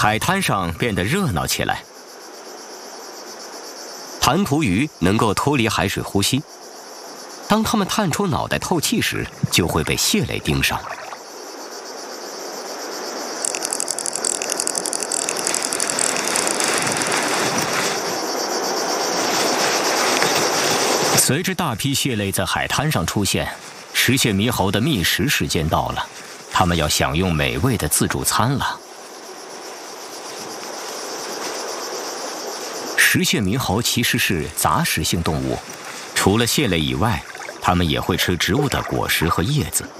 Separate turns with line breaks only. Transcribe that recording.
海滩上变得热闹起来。弹涂鱼能够脱离海水呼吸，当它们探出脑袋透气时，就会被蟹类盯上。随着大批蟹类在海滩上出现，食蟹猕猴的觅食时间到了，它们要享用美味的自助餐了。食蟹猕猴其实是杂食性动物，除了蟹类以外，它们也会吃植物的果实和叶子。